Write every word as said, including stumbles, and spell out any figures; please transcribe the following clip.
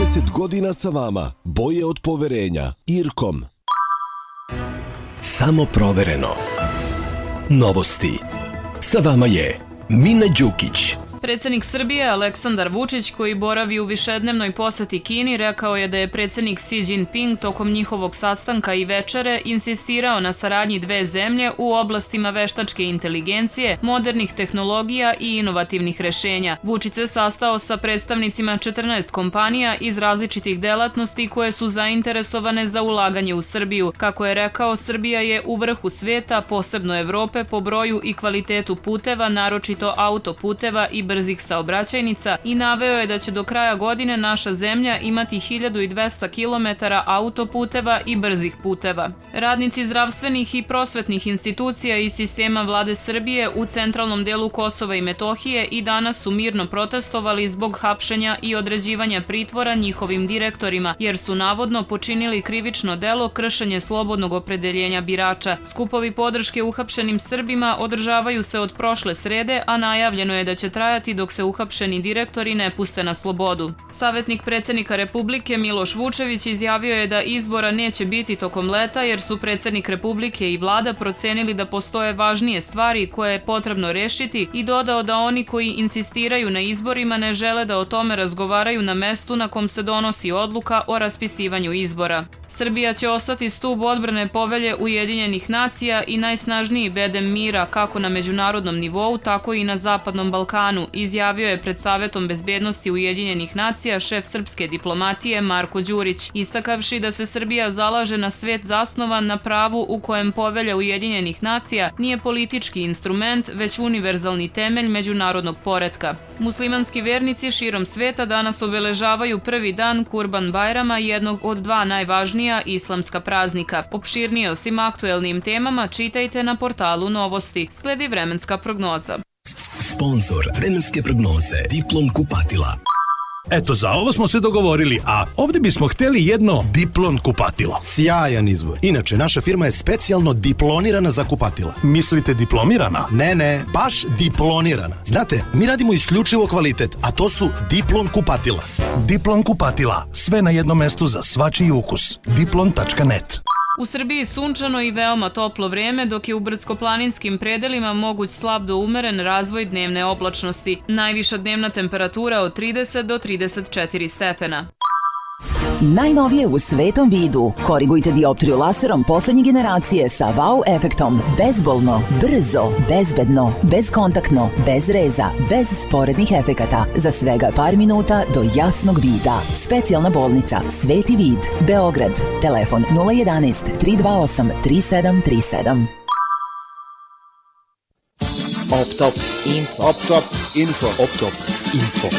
trideset godina sa vama. Boje od poverenja. Irkom. Samo provereno. Novosti. Sa vama je Mina Đukić. Predsednik Srbije Aleksandar Vučić, koji boravi u višednevnoj poseti Kini, rekao je da je predsednik Xi Jinping tokom njihovog sastanka i večere insistirao na saradnji dve zemlje u oblastima veštačke inteligencije, modernih tehnologija i inovativnih rešenja. Vučić se sastao sa predstavnicima četrnaest kompanija iz različitih delatnosti koje su zainteresovane za ulaganje u Srbiju. Kako je rekao, Srbija je u vrhu sveta, posebno Evrope, po broju i kvalitetu puteva, naročito autoputeva i brzih saobraćajnica, i naveo je da će do kraja godine naša zemlja imati hiljadu dvesta kilometara autoputeva i brzih puteva. Radnici zdravstvenih i prosvetnih institucija i sistema vlade Srbije u centralnom delu Kosova i Metohije i danas su mirno protestovali zbog hapšenja i određivanja pritvora njihovim direktorima, jer su navodno počinili krivično delo kršenje slobodnog opredeljenja birača. Skupovi podrške uhapšenim Srbima održavaju se od prošle srede, a najavljeno je da će trajati dok se uhapšeni direktori ne puste na slobodu. Savetnik predsednika Republike Miloš Vučević izjavio je da izbora neće biti tokom leta jer su predsednik Republike i vlada procenili da postoje važnije stvari koje je potrebno rešiti i dodao da oni koji insistiraju na izborima ne žele da o tome razgovaraju na mestu na kom se donosi odluka o raspisivanju izbora. Srbija će ostati stub odbrane povelje Ujedinjenih nacija i najsnažniji bedem mira kako na međunarodnom nivou, tako i na Zapadnom Balkanu, izjavio je pred Savetom bezbednosti Ujedinjenih nacija šef srpske diplomatije Marko Đurić, istakavši da se Srbija zalaže na svet zasnovan na pravu u kojem povelja Ujedinjenih nacija nije politički instrument, već univerzalni temelj međunarodnog poretka. Muslimanski vernici širom sveta danas obeležavaju prvi dan Kurban Bajrama, jednog od dva najvažnija islamska praznika. Opširnije o svim aktuelnim temama čitajte na portalu Novosti. Sledi vremenska prognoza. Sponzor vremenske prognoze Diplom kupatila. Eto, za ovo smo se dogovorili, a ovdje bismo hteli jedno Diplon kupatilo. Sjajan izbor. Inače, naša firma je specijalno diplonirana za kupatila. Mislite diplomirana? Ne, ne, baš diplonirana. Znate, mi radimo isključivo kvalitet, a to su Diplon kupatila. Diplon kupatila. Sve na jednom mestu za svačiji ukus. diplon tačka net. U Srbiji sunčano i veoma toplo vreme, dok je u brdsko-planinskim predelima moguć slab do umeren razvoj dnevne oblačnosti. Najviša dnevna temperatura od trideset do trideset četiri stepena. Najnovije u svetom vidu. Korigujte dioptriju laserom poslednje generacije sa wow efektom. Bezbolno, brzo, bezbedno, bezkontaktno, bez reza, bez sporednih efekata. Za svega par minuta do jasnog vida. Specijalna bolnica Sveti vid, Beograd. Telefon nula jedanaest tri dva osam tri sedam tri sedam. Optop Info. Optop Info. Optop Info.